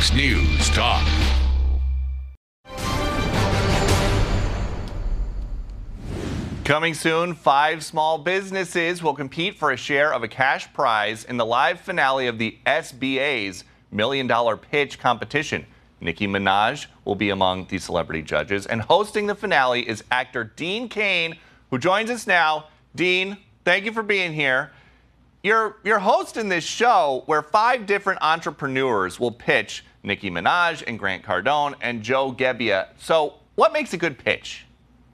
Fox News Talk. Coming soon, 5 small businesses will compete for a share of a cash prize in the live finale of the SBA's $1 Million Pitch competition. Nicki Minaj will be among the celebrity judges, and hosting the finale is actor Dean Cain, who joins us now. Dean, thank you for being here. You're hosting this show where 5 different entrepreneurs will pitch Nicki Minaj and Grant Cardone and Joe Gebbia. So what makes a good pitch?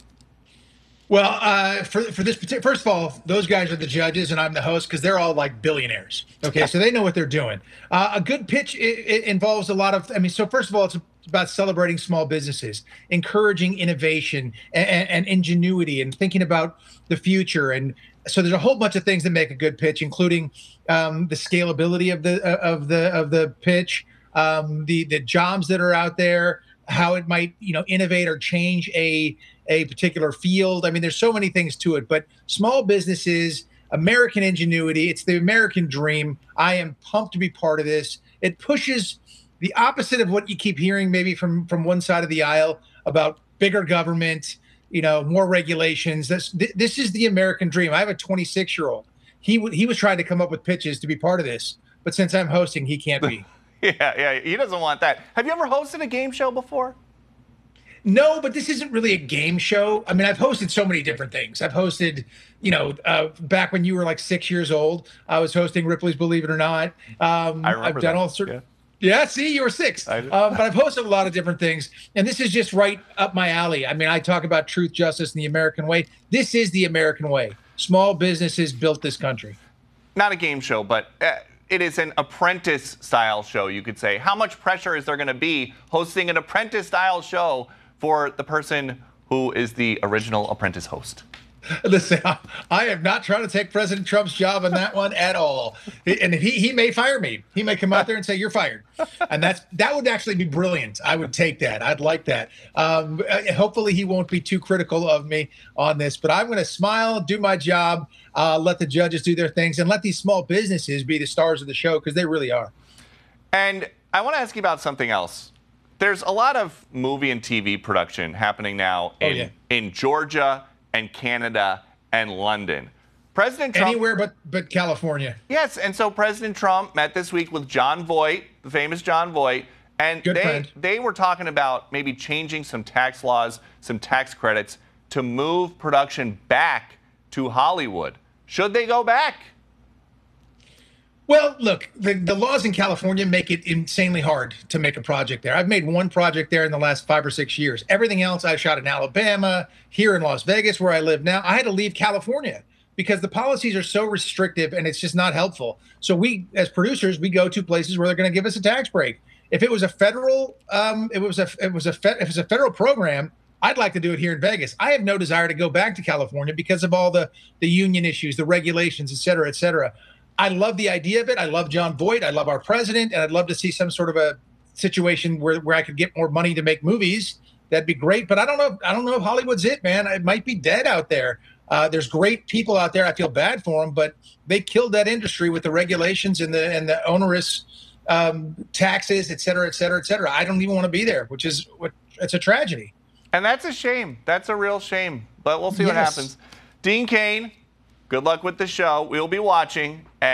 Well, for this particular, first of all, those guys are the judges and I'm the host because they're all like billionaires. Okay, so they know what they're doing. A good pitch it involves a lot of, so first of all, it's about celebrating small businesses, encouraging innovation and ingenuity and thinking about the future. And so there's a whole bunch of things that make a good pitch, including the scalability of the pitch, the jobs that are out there, how it might, innovate or change a particular field. There's so many things to it, but small businesses, American ingenuity, it's the American dream. I am pumped to be part of this. It pushes the opposite of what you keep hearing maybe from one side of the aisle about bigger government, more regulations. This is the American dream. I have a 26-year-old. He was trying to come up with pitches to be part of this, but since I'm hosting, he can't be. Yeah, he doesn't want that. Have you ever hosted a game show before? No, but this isn't really a game show. I've hosted so many different things. I've hosted, back when you were like 6 years old, I was hosting Ripley's Believe It or Not. I remember I've done that. all sorts. Yeah, see, you were 6. But I've hosted a lot of different things, and this is just right up my alley. I talk about truth, justice, and the American way. This is the American way. Small businesses built this country. Not a game show, but it is an apprentice-style show, you could say. How much pressure is there going to be hosting an apprentice-style show for the person who is the original apprentice host? Listen, I am not trying to take President Trump's job on that one at all. And he may fire me. He may come out there and say, you're fired. And that would actually be brilliant. I would take that. I'd like that. Hopefully he won't be too critical of me on this, but I'm going to smile, do my job, let the judges do their things, and let these small businesses be the stars of the show, because they really are. And I want to ask you about something else. There's a lot of movie and TV production happening now in Georgia and Canada and London. President Trump, anywhere but California. Yes, and so President Trump met this week with Jon Voight, the famous Jon Voight, and they were talking about maybe changing some tax laws, some tax credits to move production back to Hollywood. Should they go back? Well, look, the laws in California make it insanely hard to make a project there. I've made one project there in the last 5 or 6 years. Everything else I shot in Alabama, here in Las Vegas, where I live now. I had to leave California because the policies are so restrictive and it's just not helpful. So we, as producers, we go to places where they're going to give us a tax break. If it was a federal, if it was a federal program, I'd like to do it here in Vegas. I have no desire to go back to California because of all the union issues, the regulations, et cetera, et cetera. I love the idea of it. I love Jon Voight. I love our president. And I'd love to see some sort of a situation where I could get more money to make movies. That'd be great. But I don't know if Hollywood's it, man. It might be dead out there. There's great people out there. I feel bad for them, but they killed that industry with the regulations and the onerous taxes, et cetera, et cetera, et cetera. I don't even want to be there, it's a tragedy. And that's a shame. That's a real shame. But we'll see what happens. Dean Cain, good luck with the show. We'll be watching.